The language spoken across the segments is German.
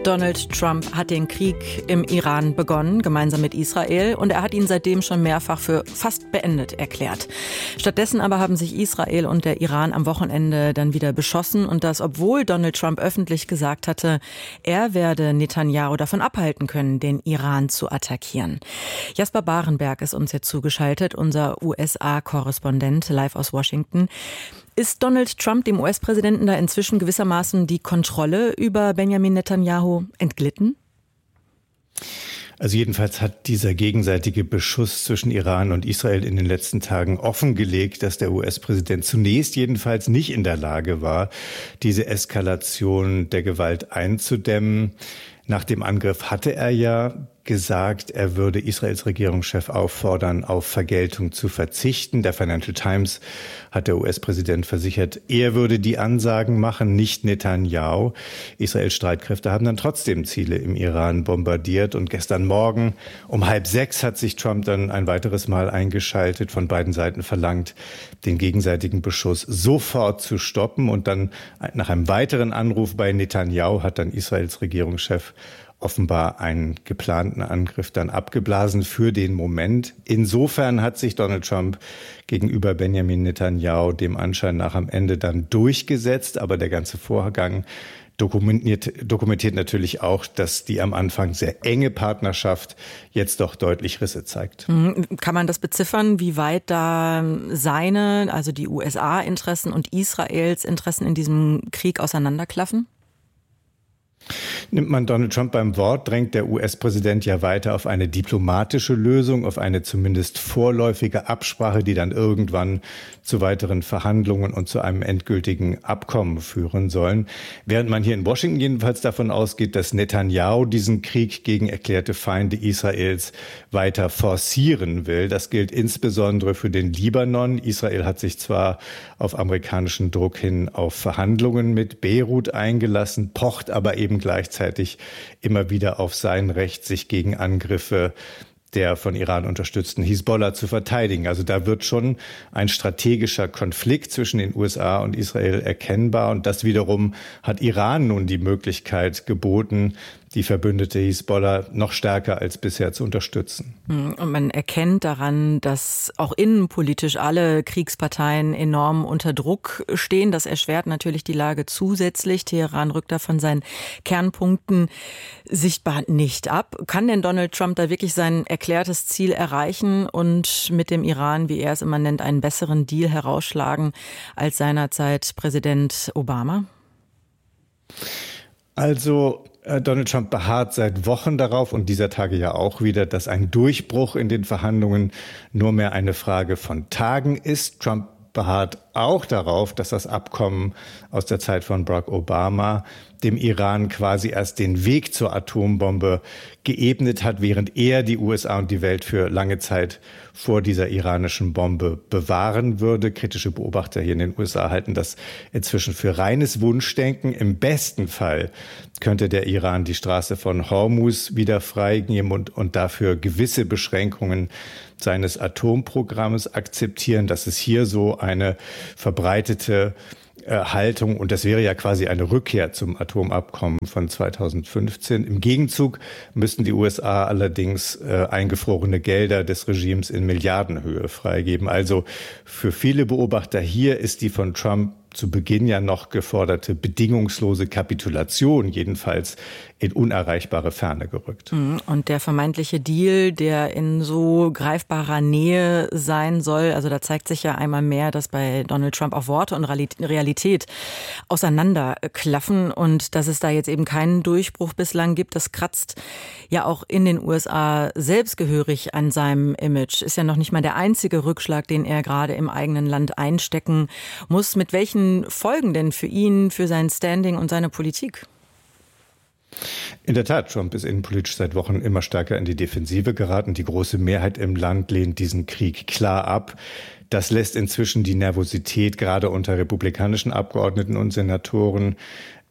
Donald Trump hat den Krieg im Iran begonnen, gemeinsam mit Israel, und er hat ihn seitdem schon mehrfach für fast beendet erklärt. Stattdessen aber haben sich Israel und der Iran am Wochenende dann wieder beschossen, und das, obwohl Donald Trump öffentlich gesagt hatte, er werde Netanyahu davon abhalten können, den Iran zu attackieren. Jasper Barenberg ist uns jetzt zugeschaltet, unser USA-Korrespondent live aus Washington. Ist Donald Trump, dem US-Präsidenten, da inzwischen gewissermaßen die Kontrolle über Benjamin Netanyahu entglitten? Also jedenfalls hat dieser gegenseitige Beschuss zwischen Iran und Israel in den letzten Tagen offengelegt, dass der US-Präsident zunächst jedenfalls nicht in der Lage war, diese Eskalation der Gewalt einzudämmen. Nach dem Angriff hatte er ja gesagt, er würde Israels Regierungschef auffordern, auf Vergeltung zu verzichten. Der Financial Times hat der US-Präsident versichert, er würde die Ansagen machen, nicht Netanyahu. Israels Streitkräfte haben dann trotzdem Ziele im Iran bombardiert. Und gestern Morgen um 5:30 hat sich Trump dann ein weiteres Mal eingeschaltet, von beiden Seiten verlangt, den gegenseitigen Beschuss sofort zu stoppen. Und dann nach einem weiteren Anruf bei Netanyahu hat dann Israels Regierungschef offenbar einen geplanten Angriff dann abgeblasen für den Moment. Insofern hat sich Donald Trump gegenüber Benjamin Netanyahu dem Anschein nach am Ende dann durchgesetzt. Aber der ganze Vorgang dokumentiert natürlich auch, dass die am Anfang sehr enge Partnerschaft jetzt doch deutlich Risse zeigt. Kann man das beziffern, wie weit da seine, also die USA-Interessen und Israels Interessen in diesem Krieg auseinanderklaffen? Nimmt man Donald Trump beim Wort, drängt der US-Präsident ja weiter auf eine diplomatische Lösung, auf eine zumindest vorläufige Absprache, die dann irgendwann zu weiteren Verhandlungen und zu einem endgültigen Abkommen führen sollen. Während man hier in Washington jedenfalls davon ausgeht, dass Netanyahu diesen Krieg gegen erklärte Feinde Israels weiter forcieren will. Das gilt insbesondere für den Libanon. Israel hat sich zwar auf amerikanischen Druck hin auf Verhandlungen mit Beirut eingelassen, pocht aber eben gleichzeitig immer wieder auf sein Recht, sich gegen Angriffe der von Iran unterstützten Hisbollah zu verteidigen. Also da wird schon ein strategischer Konflikt zwischen den USA und Israel erkennbar. Und das wiederum hat Iran nun die Möglichkeit geboten, die verbündete Hisbollah noch stärker als bisher zu unterstützen. Und man erkennt daran, dass auch innenpolitisch alle Kriegsparteien enorm unter Druck stehen. Das erschwert natürlich die Lage zusätzlich. Teheran rückt da von seinen Kernpunkten sichtbar nicht ab. Kann denn Donald Trump da wirklich sein erklärtes Ziel erreichen und mit dem Iran, wie er es immer nennt, einen besseren Deal herausschlagen als seinerzeit Präsident Obama? Also Donald Trump beharrt seit Wochen darauf und dieser Tage ja auch wieder, dass ein Durchbruch in den Verhandlungen nur mehr eine Frage von Tagen ist. Trump beharrt auch darauf, dass das Abkommen aus der Zeit von Barack Obama dem Iran quasi erst den Weg zur Atombombe geebnet hat, während er die USA und die Welt für lange Zeit vor dieser iranischen Bombe bewahren würde. Kritische Beobachter hier in den USA halten das inzwischen für reines Wunschdenken. Im besten Fall könnte der Iran die Straße von Hormuz wieder freigeben und dafür gewisse Beschränkungen seines Atomprogramms akzeptieren. Das ist hier so eine verbreitete Haltung, und das wäre ja quasi eine Rückkehr zum Atomabkommen von 2015. Im Gegenzug müssten die USA allerdings eingefrorene Gelder des Regimes in Milliardenhöhe freigeben. Also für viele Beobachter hier ist die von Trump zu Beginn ja noch geforderte bedingungslose Kapitulation jedenfalls in unerreichbare Ferne gerückt. Und der vermeintliche Deal, der in so greifbarer Nähe sein soll, also da zeigt sich ja einmal mehr, dass bei Donald Trump auch Worte und Realität auseinanderklaffen, und dass es da jetzt eben keinen Durchbruch bislang gibt, das kratzt ja auch in den USA selbst gehörig an seinem Image. Ist ja noch nicht mal der einzige Rückschlag, den er gerade im eigenen Land einstecken muss. Mit welchen Folgen denn für ihn, für sein Standing und seine Politik? In der Tat, Trump ist innenpolitisch seit Wochen immer stärker in die Defensive geraten. Die große Mehrheit im Land lehnt diesen Krieg klar ab. Das lässt inzwischen die Nervosität gerade unter republikanischen Abgeordneten und Senatoren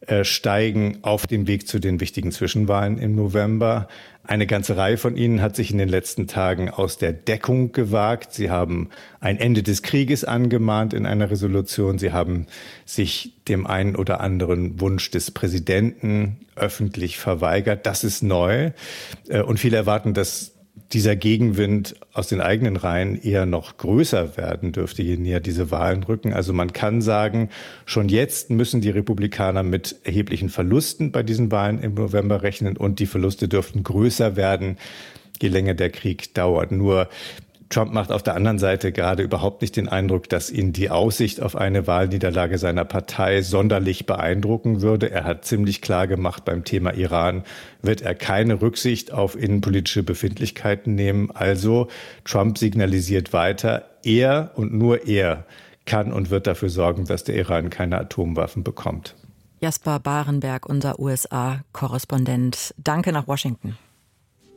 steigen auf dem Weg zu den wichtigen Zwischenwahlen im November. Eine ganze Reihe von ihnen hat sich in den letzten Tagen aus der Deckung gewagt. Sie haben ein Ende des Krieges angemahnt in einer Resolution. Sie haben sich dem einen oder anderen Wunsch des Präsidenten öffentlich verweigert. Das ist neu. Und viele erwarten, dass dieser Gegenwind aus den eigenen Reihen eher noch größer werden dürfte, je näher diese Wahlen rücken. Also man kann sagen, schon jetzt müssen die Republikaner mit erheblichen Verlusten bei diesen Wahlen im November rechnen und die Verluste dürften größer werden, je länger der Krieg dauert. Nur Trump macht auf der anderen Seite gerade überhaupt nicht den Eindruck, dass ihn die Aussicht auf eine Wahlniederlage seiner Partei sonderlich beeindrucken würde. Er hat ziemlich klar gemacht, beim Thema Iran wird er keine Rücksicht auf innenpolitische Befindlichkeiten nehmen. Also Trump signalisiert weiter, er und nur er kann und wird dafür sorgen, dass der Iran keine Atomwaffen bekommt. Jasper Barenberg, unser USA-Korrespondent. Danke nach Washington.